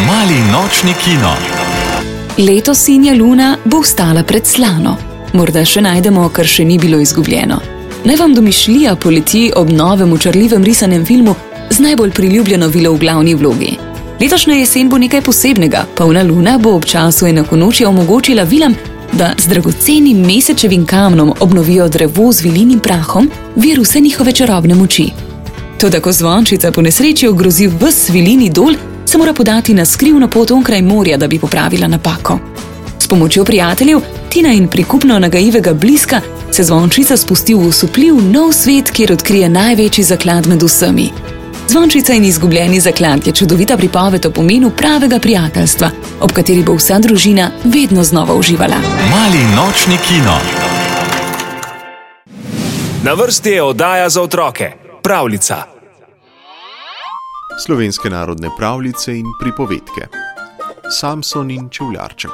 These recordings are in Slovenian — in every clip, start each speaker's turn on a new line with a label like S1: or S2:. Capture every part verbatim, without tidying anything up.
S1: Mali nočni kino.
S2: Letos sinja luna bo vstala pred Slano. Morda še najdemo, kar še ni bilo izgubljeno. Naj vam domišljija poleti ob novem očarljivem risanem filmu z najbolj priljubljeno vilo v glavni vlogi. Letošnja jesen bo nekaj posebnega. Polna luna bo ob času enakonočja omogočila vilam, da z dragocenim mesečevim kamnom obnovijo drevo z vilinim prahom, vir vse njihove čarobne moči. Toda ko zvončica po nesreči ogrozi ves vilini dol, se mora podati na skrivno pot onkraj morja, da bi popravila napako. S pomočjo prijateljev, Tina in prikupno nagajivega bliska, se zvončica spusti v osupljiv nov svet, kjer odkrije največji zaklad med vsemi. Zvončica in izgubljeni zaklad je čudovita pripoved o pomenu pravega prijateljstva, ob kateri bo vsa družina vedno znova uživala.
S1: Mali nočni kino.
S3: Na vrsti je oddaja za otroke. Pravljica.
S4: Slovenske narodne pravljice in pripovedke. Samson in čevljarček.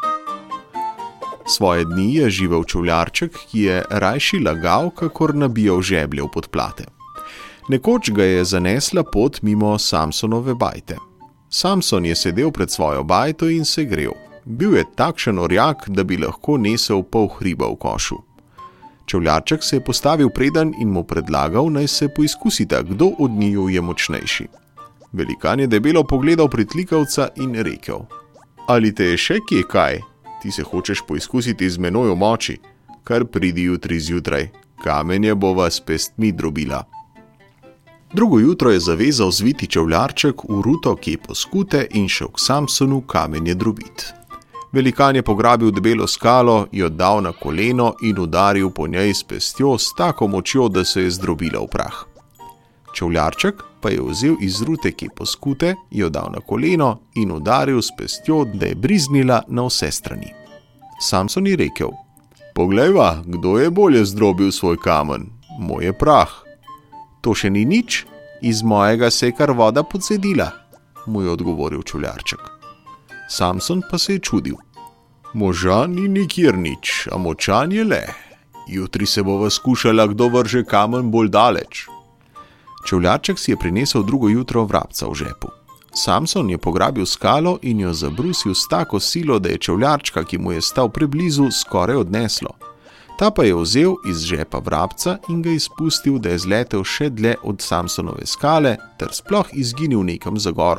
S4: Svoje dni je živel čevljarček, ki je rajši lagal, kakor nabijal žeblje v podplate. Nekoč ga je zanesla pot mimo Samsonove bajte. Samson je sedel pred svojo bajto in se grel. Bil je takšen orjak, da bi lahko nesel pol hriba v košu. Čevljarček se je postavil predan in mu predlagal, naj se poizkusita, kdo od njiju je močnejši. Velikan je debelo pogledal pritlikavca in rekel: Ali te je še kje kaj? Ti se hočeš poizkusiti z menoj v moči? Kar pridi jutri zjutraj, kamenje bova s pestmi drobila. Drugo jutro je zavezal zviti čevljarček v ruto kepo skute in šel k Samsonu kamenje drobit. Velikan je pograbil debelo skalo, jo dal na koleno in udaril po njej s pestjo s tako močjo, da se je zdrobila v prah. Čevljarček pa je vzel iz rute kepo skute, jo dal na koleno in udaril s pestjo, da je briznila na vse strani. Samson je rekel: Poglejva, kdo je bolje zdrobil svoj kamen? Moj je prah. To še ni nič, iz mojega se je kar voda pocedila, mu je odgovoril čevljarček. Samson pa se je čudil. Moža ni nikjer nič, a močan je le. Jutri se bova skušala, kdo vrže kamen bolj daleč. Čevljarček si je prinesel drugo jutro vrabca v žepu. Samson je pograbil skalo in jo zabrusil s tako silo, da je čevljarčka, ki mu je stal preblizu, skoraj odneslo. Ta pa je vzel iz žepa vrabca in ga izpustil, da je zletel še dlje od Samsonove skale ter sploh izginil nekam za goro.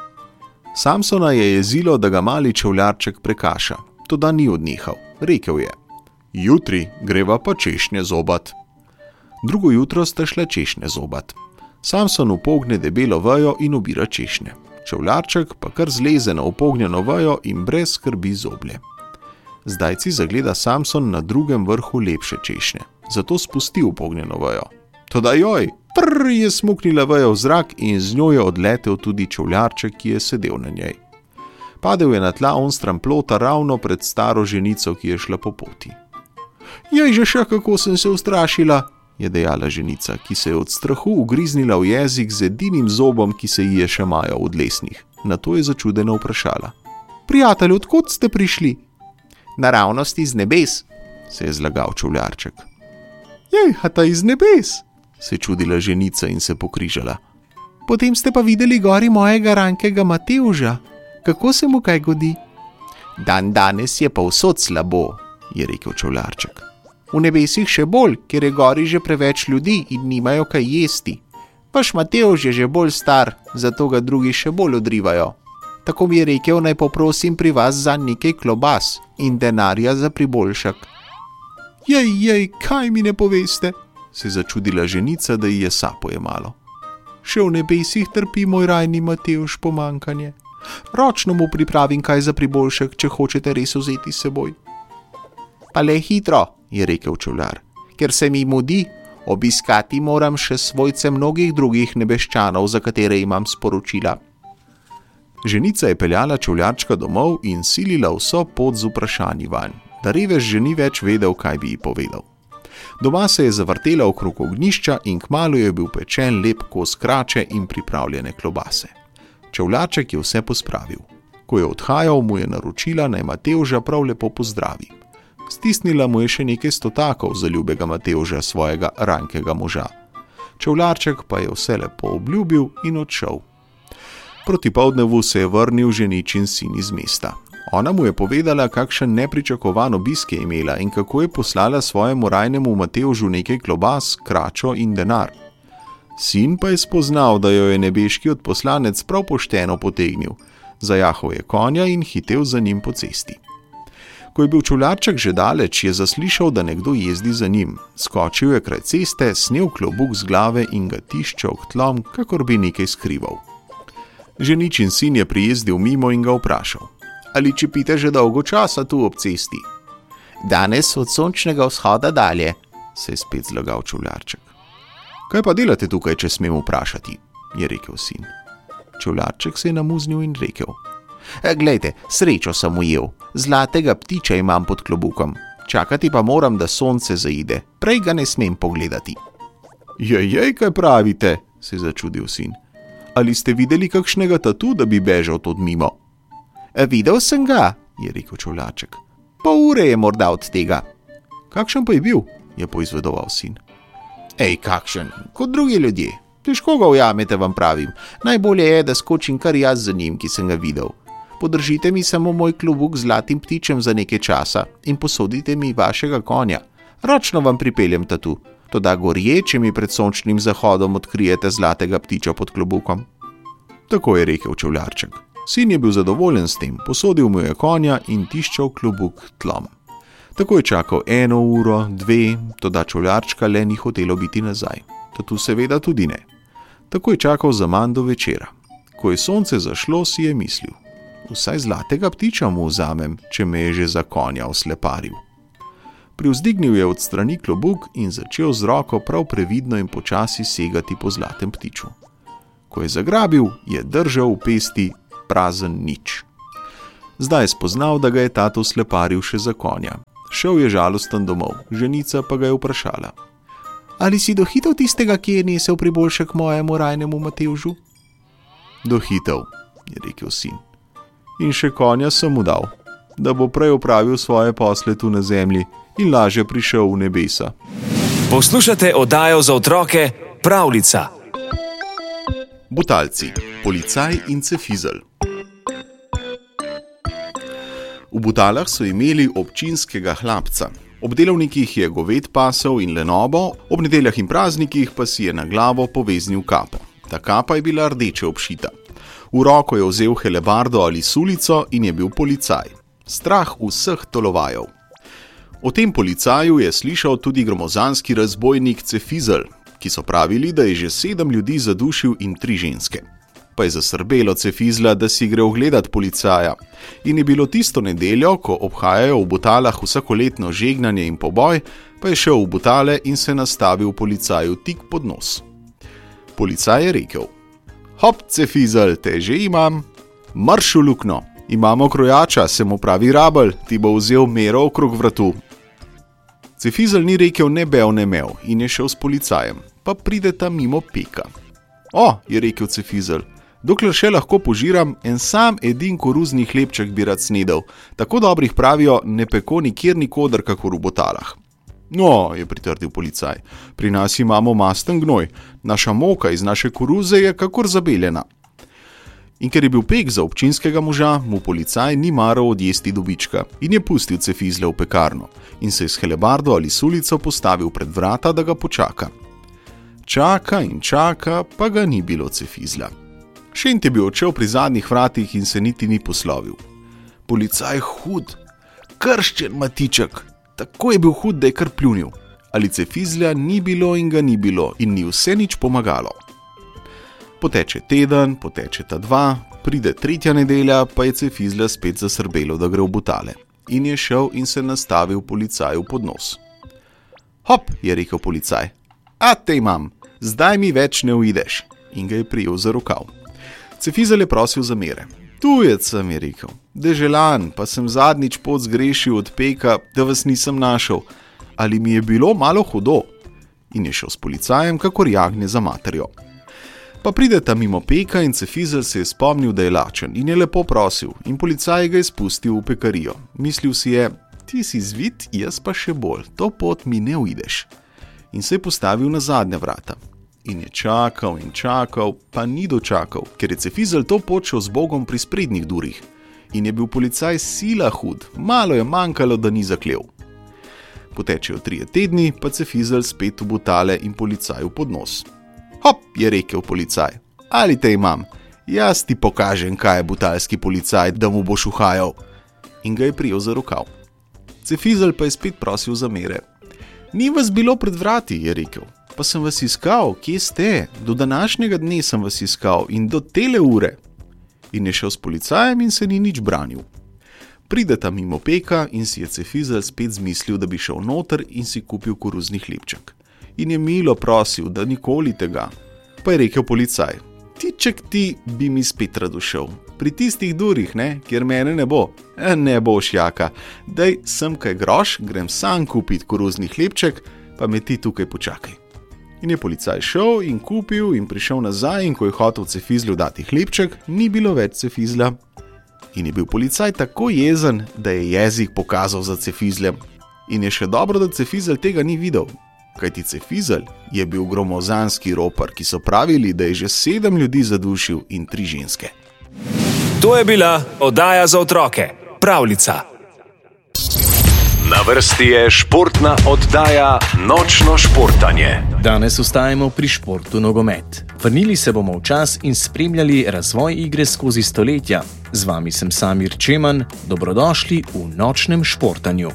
S4: Samsona je jezilo, da ga mali čevljarček prekaša, toda ni odnehal. Rekel je: Jutri greva pa češnje zobat. Drugo jutro sta šla češnje zobat. Samson upogne debelo vejo in ubira češnje. Čevljarček pa kar zleze na upognjeno vejo in brez skrbi zoblje. Zdajci zagleda Samson na drugem vrhu lepše češnje, zato spusti upognjeno vejo. Toda joj, prr je smuknila vejo v zrak in z njo je odletel tudi čevljarček, ki je sedel na njej. Padel je na tla onstran plota ravno pred staro ženico, ki je šla po poti. Jej že še kako sem se ustrašila, je dejala ženica, ki se je od strahu ugriznila v jezik z edinim zobom, ki se ji je še majal od lesnih. Nato je začudeno vprašala: Prijatelj, odkot ste prišli? Naravnost iz nebes, se je zlagal čevljarček. Jej, a ta iz nebes, se je čudila ženica in se pokrižala. Potem ste pa videli gori mojega rankega Matevža. Kako se mu kaj godi? Dan danes je pa vsod slabo, je rekel čevljarček. V nebesih še bolj, ker je gori že preveč ljudi in nimajo kaj jesti. Vaš Matevž je že bolj star, zato ga drugi še bolj odrivajo. Tako mi je rekel, naj poprosim pri vas za nekaj klobas in denarja za priboljšak. Jej, jej, kaj mi ne poveste, se je začudila ženica, da ji je sapo jemalo. Še v nebesih trpi moj rajni Matevž pomankanje. Ročno mu pripravim kaj za priboljšek, če hočete res vzeti s seboj. Pa le hitro, je rekel čevljar, ker se mi mudi, obiskati moram še svojce mnogih drugih nebeščanov, za katere imam sporočila. Ženica je peljala čevljarčka domov in silila vso pot z vprašanji vanj, da revež že ni več vedel, kaj bi ji povedal. Doma se je zavrtela okrog ognjišča in kmalu je bil pečen lep kos krače in pripravljene klobase. Čevljarček je vse pospravil. Ko je odhajal, mu je naročila, naj Matevža prav lepo pozdravi. Stisnila mu je še nekaj stotakov za ljubega Matevža, svojega rankega moža. Čevljarček pa je vse lepo obljubil in odšel. Proti poldnevu se je vrnil ženičin sin iz mesta. Ona mu je povedala, kakšen nepričakovan obisk je imela in kako je poslala svojemu rajnemu Matevžu nekaj klobas, kračo in denar. Sin pa je spoznal, da jo je nebeški odposlanec prav pošteno potegnil. Zajahal je konja in hitel za njim po cesti. Ko je bil čevljarček že daleč, je zaslišal, da nekdo jezdi za njim. Skočil je kraj ceste, snel klobuk z glave in ga tiščal k tlom, kakor bi nekaj skrival. Ženičin sin je prijezdil mimo in ga vprašal: ali čepite že dolgo časa tu ob cesti? Danes od sončnega vzhoda dalje, se je spet zlagal čevljarček. Kaj pa delate tukaj, če smem vprašati? Je rekel sin. Čevljarček se je namuznil in rekel: glejte, srečo sem ujel, zlatega ptiča imam pod klobukom, čakati pa moram, da sonce zaide, prej ga ne smem pogledati. Jejej, kaj pravite, se je začudil sin. Ali ste videli kakšnega tatu, da bi bežal tod mimo? Videl sem ga, je rekel čevljarček. Pol ure je morda od tega. Kakšen pa je bil, je poizvedoval sin. Ej, kakšen, kot drugi ljudje. Težko ga ujamete, vam pravim. Najbolje je, da skočim kar jaz za njim, ki sem ga videl. Podržite mi samo moj klobuk z zlatim ptičem za nekaj časa in posodite mi vašega konja. Ročno vam pripeljem tatu, toda gorje, če mi pred sončnim zahodom odkrijete zlatega ptiča pod klobukom. Tako je rekel čevljarček. Sin je bil zadovoljen s tem, posodil mu je konja in tiščal klobuk tlom. Tako je čakal eno uro, dve, toda čevljarčka le ni hotelo biti nazaj. Tatu seveda tudi ne. Tako je čakal zaman do večera. Ko je sonce zašlo, si je mislil: vsaj zlatega ptiča mu vzamem, če me je že za konja osleparil. Privzdignil je od strani klobuk in začel z roko prav previdno in počasi segati po zlatem ptiču. Ko je zagrabil, je držal v pesti prazen nič. Zdaj je spoznal, da ga je tat osleparil še za konja. Šel je žalosten domov, ženica pa ga je vprašala: ali si dohitel tistega, ki je nesel priboljšek mojemu rajnemu Matevžu? Dohitel, je rekel sin. In še konja sem mu dal, da bo prej opravil svoje posle tu na zemlji in lažje prišel v nebesa.
S3: Poslušate oddajo za otroke Pravljica.
S4: Butalci, policaj in cefizelj. V Butalah so imeli občinskega hlapca. Ob delovnikih je goved pasel in lenobo, ob nedeljah in praznikih pa si je na glavo poveznil kapo. Ta kapa je bila rdeče obšita. V roko je vzel helebardo ali sulico in je bil policaj. Strah vseh tolovajev. O tem policaju je slišal tudi gromozanski razbojnik Cefizelj, ki so pravili, da je že sedem ljudi zadušil in tri ženske. Pa je zasrbelo Cefizla, da si gre ogledat policaja. In je bilo tisto nedeljo, ko obhajajo v Butalah vsakoletno žegnanje in poboj, pa je šel v Butale in se nastavil policaju tik pod nos. Policaj je rekel: hop, Cefizelj, te že imam. Marš v lukno, imamo krojača, se mu pravi Rabelj, ti bo vzel mero okrog vratu. Cefizelj ni rekel ne bev ne mev in je šel s policajem, pa prideta mimo Peka. O, je rekel Cefizelj, dokler še lahko požiram, en sam edin koruzni hlebček bi rad snedel, tako dobrih pravijo, ne peko nikjer nikoder kakor v Butalah. No, je pritrdil policaj, pri nas imamo masten gnoj, naša moka iz naše koruze je kakor zabeljena. In ker je bil Pek za občinskega moža, mu policaj ni maral odjesti dobička in je pustil Cefizla v pekarno in se je s helebardo ali sulico postavil pred vrata, da ga počaka. Čaka in čaka, pa ga ni bilo Cefizla. Šent je bil odšel pri zadnjih vratih in se niti ni poslovil. Policaj hud, krščen matiček, tako je bil hud, da je kar pljunil. Ali Cefizla ni bilo in ga ni bilo in ni vse nič pomagalo. Poteče teden, poteče ta dva, pride tretja nedelja, pa je Cefizla spet zasrbelo, da gre v Butale. In je šel in se nastavil policaju pod nos. Hop, je rekel policaj, a te imam, zdaj mi več ne uideš. In ga je prijel za rokav. Cefizelj je prosil za mere. Tujec sem, je rekel, deželan, pa sem zadnjič pot zgrešil od Peka, da vas nisem našel. Ali mi je bilo malo hudo? In je šel s policajem, kakor jagnje za materjo. Pa prideta mimo Peka in Cefizelj se je spomnil, da je lačen in je lepo prosil in policaj ga je spustil v pekarijo. Mislil si je, ti si zvit, jaz pa še bolj, to pot mi ne uideš. In se je postavil na zadnja vrata. In je čakal in čakal, pa ni dočakal, ker je Cefizelj to počel z Bogom pri sprednjih durih. In je bil policaj sila hud, malo je manjkalo, da ni zaklel. Potečejo trije tedni, pa Cefizelj spet v butale in policaju pod nos. Hop, je rekel policaj, ali te imam, jaz ti pokažem, kaj je butalski policaj, da mu boš uhajal. In ga je prijel za rokav. Cefizelj pa je spet prosil za mere. Ni vas bilo pred vrati, je rekel, pa sem vas iskal, kje ste? Do današnjega dne sem vas iskal in do tele ure. In je šel s policajem in se ni nič branil. Prideta mimo peka in si je Cefizelj spet zmislil, da bi šel noter in si kupil koruzni hlebček. In je milo prosil, da nikoli tega. Pa je rekel policaj, tiček ti bi mi spet rad ušel. Pri tistih durih, ne, kjer mene ne bo. E, ne boš, jaka. Daj, sem kaj groš, grem sam kupit koruzni hlebček, pa me ti tukaj počakaj. In je policaj šel in kupil in prišel nazaj in ko je hotel Cefizlju dati hlebček, ni bilo več Cefizlja. In je bil policaj tako jezen, da je jezik pokazal za Cefizljem. In je še dobro, da Cefizelj tega ni videl. Kajti Cefizelj je bil gromozanski ropar, ki so pravili, da je že sedem ljudi zadušil in tri ženske.
S3: To je bila oddaja za otroke, Pravljica.
S1: Na vrsti je športna oddaja Nočno športanje.
S5: Danes ostajamo pri športu nogomet. Vrnili se bomo v čas in spremljali razvoj igre skozi stoletja. Z vami sem Samir Čeman, dobrodošli v Nočnem športanju.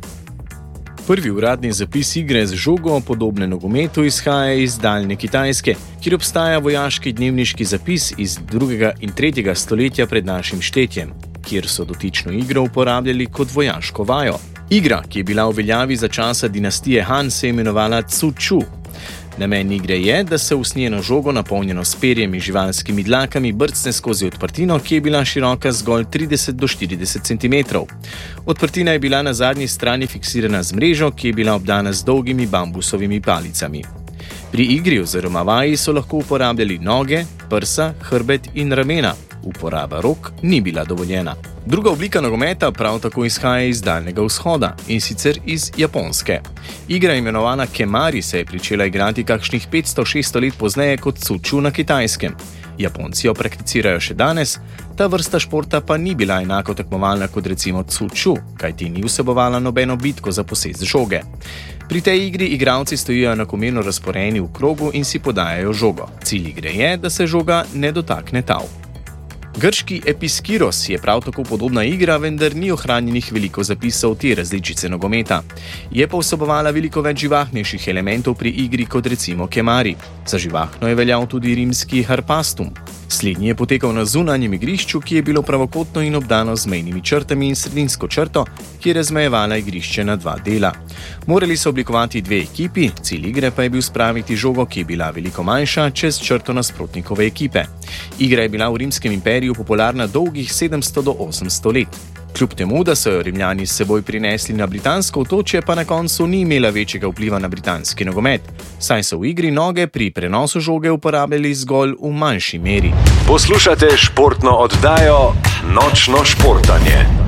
S5: Prvi uradni zapis igre z žogo, podobne nogometu, izhaja iz daljne Kitajske, kjer obstaja vojaški dnevniški zapis iz drugega in tretjega stoletja pred našim štetjem, kjer so dotično igro uporabljali kot vojaško vajo. Igra, ki je bila v veljavi za časa dinastije Han, se je imenovala Cu Chu. Namen igre je, da se usnjeno žogo, napolnjeno s perjem in živalskimi dlakami, brcne skozi odprtino, ki je bila široka zgolj trideset do štirideset centimetrov. Odprtina je bila na zadnji strani fiksirana z mrežo, ki je bila obdana z dolgimi bambusovimi palicami. Pri igri oziroma vaji so lahko uporabljali noge, prsa, hrbet in ramena. Uporaba rok ni bila dovoljena. Druga oblika nogometa prav tako izhaja iz Daljnega vzhoda, in sicer iz Japonske. Igra, imenovana Kemari, se je pričela igrati kakšnih petsto šeststo let pozneje kot Cu Chu na Kitajskem. Japonci jo prakticirajo še danes, ta vrsta športa pa ni bila enako tekmovalna kot recimo Cu Chu, kajti ni vsebovala nobeno bitko za posest žoge. Pri tej igri igralci stojijo enakomerno razporejeni v krogu in si podajajo žogo. Cilj igre je, da se žoga ne dotakne tal. Grški Episkiros je prav tako podobna igra, vendar ni ohranjenih veliko zapisov te različice nogometa. Je pa vsebovala veliko več živahnejših elementov pri igri kot recimo Kemari. Za živahno je veljal tudi rimski Harpastum. Slednji je potekal na zunanjem igrišču, ki je bilo pravokotno in obdano z mejnimi črtami in sredinsko črto, ki je razmejevala igrišče na dva dela. Morali so oblikovati dve ekipi, cilj igre pa je bil spraviti žogo, ki je bila veliko manjša, čez črto nasprotnikove ekipe. Igra je bila v Rimskem imperiju popularna dolgih sedemsto do osemsto let. Kljub temu, da so jo Rimljani s seboj prinesli na britansko otočje, pa na koncu ni imela večjega vpliva na britanski nogomet, saj so v igri noge pri prenosu žoge uporabljali zgolj v manjši meri.
S1: Poslušate športno oddajo Nočno športanje.